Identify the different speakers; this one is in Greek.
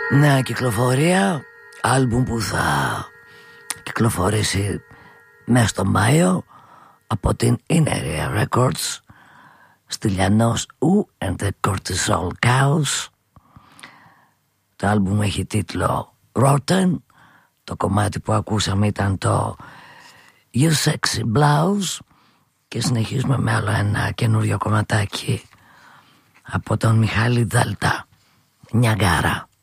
Speaker 1: Νέα κυκλοφορία, άλμπουμ που θα κυκλοφορήσει μέσα στο Μάιο από την Ineria Records, Στυλιανός U and the Cortisol Cows. Το άλμπουμ έχει τίτλο Rotten. Το κομμάτι που ακούσαμε ήταν το You Sexy Blouse. Και συνεχίζουμε με άλλο ένα καινούριο κομματάκι από τον Μιχάλη Δάλτα, Νιαγκάρα.